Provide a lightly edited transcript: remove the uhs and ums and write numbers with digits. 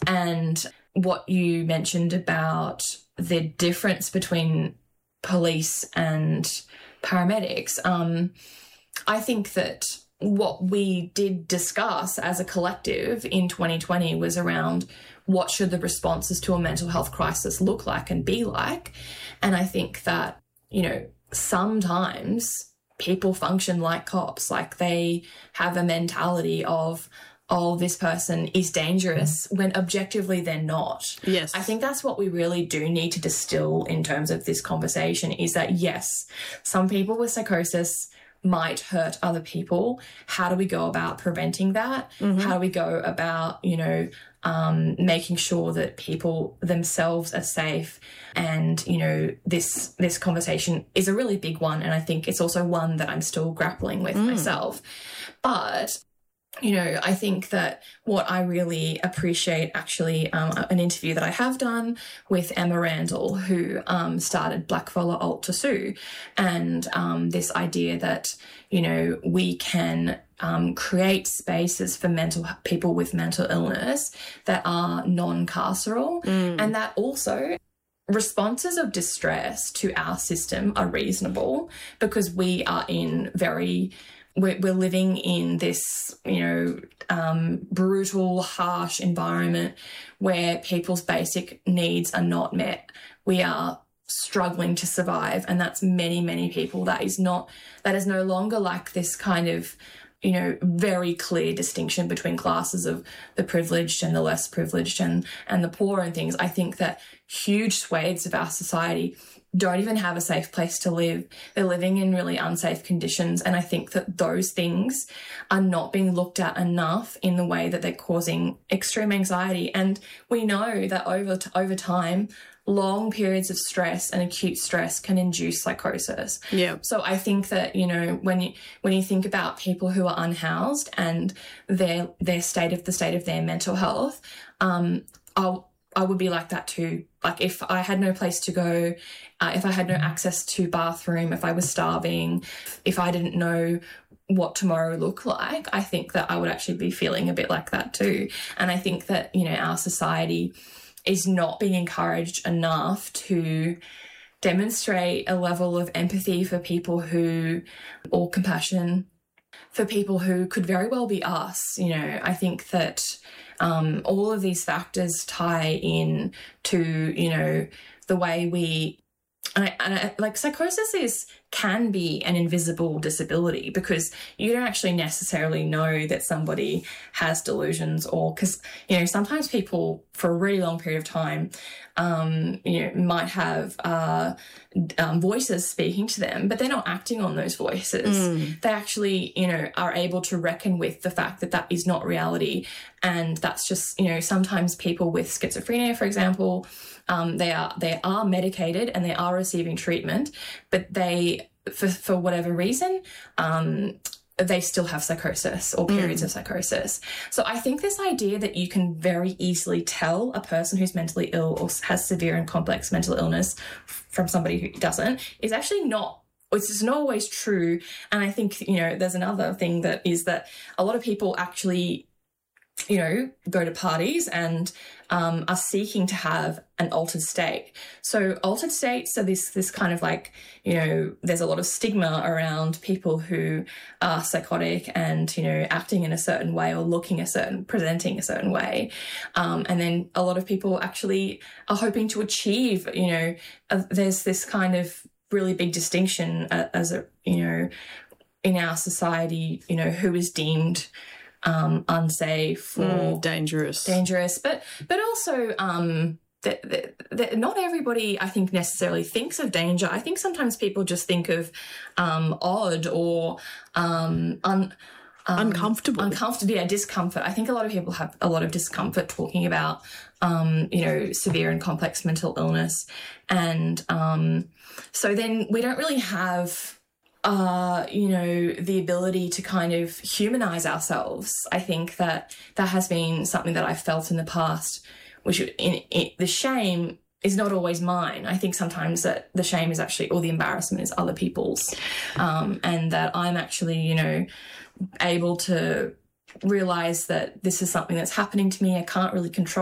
And what you mentioned about the difference between police and paramedics, I think that what we did discuss as a collective in 2020 was around what should the responses to a mental health crisis look like and be like. And I think that, you know, sometimes people function like cops, like they have a mentality of, oh, this person is dangerous, when objectively they're not. Yes. I think that's what we really do need to distill in terms of this conversation, is that, yes, some people with psychosis might hurt other people. How do we go about preventing that? How do we go about, you know, making sure that people themselves are safe? And, you know, this conversation is a really big one, and I think it's also one that I'm still grappling with myself. But, you know, I think that what I really appreciate, actually, an interview that I have done with Emma Randall, who started Black Vola Alt to Sue, and this idea that, you know, we can create spaces for people with mental illness that are non-carceral, and that also responses of distress to our system are reasonable, because we are in we're living in this, you know, brutal, harsh environment where people's basic needs are not met. We are struggling to survive, and that's many, many people. That is no longer like this kind of, you know, very clear distinction between classes of the privileged and the less privileged and the poor and things. I think that huge swathes of our society don't even have a safe place to live. They're living in really unsafe conditions. And I think that those things are not being looked at enough in the way that they're causing extreme anxiety. And we know that over time, long periods of stress and acute stress can induce psychosis. Yeah. So I think that, you know, when you think about people who are unhoused and their state of their mental health, I would be like that too. Like, if I had no place to go, if I had no access to bathroom, if I was starving, if I didn't know what tomorrow looked like, I think that I would actually be feeling a bit like that too. And I think that, you know, our society is not being encouraged enough to demonstrate a level of empathy for people or compassion for people who could very well be us. You know, I think that all of these factors tie in to, you know, the way like psychosis can be an invisible disability, because you don't actually necessarily know that somebody has delusions, or because, you know, sometimes people for a really long period of time, you know, might have voices speaking to them, but they're not acting on those voices. They actually, you know, are able to reckon with the fact that that is not reality. And that's just, you know, sometimes people with schizophrenia, for example, they are medicated and they are receiving treatment, but they, for whatever reason, they still have psychosis or periods of psychosis. So I think this idea that you can very easily tell a person who's mentally ill or has severe and complex mental illness from somebody who doesn't is actually it's just not always true. And I think, you know, there's another thing that is that a lot of people actually, you know, go to parties and are seeking to have an altered state. So altered states are this kind of like, you know, there's a lot of stigma around people who are psychotic and, you know, acting in a certain way or presenting a certain way. And then a lot of people actually are hoping to achieve, you know, there's this kind of really big distinction as a, you know, in our society, you know, who is deemed unsafe or dangerous, but also that not everybody, I think, necessarily thinks of danger. I think sometimes people just think of odd or uncomfortable, discomfort. I think a lot of people have a lot of discomfort talking about you know, severe and complex mental illness, and so then we don't really have you know, the ability to kind of humanize ourselves. I think that has been something that I've felt in the past, which the shame is not always mine. I think sometimes that the shame is actually, or the embarrassment is other people's, and that I'm actually, you know, able to realize that this is something that's happening to me. I can't really control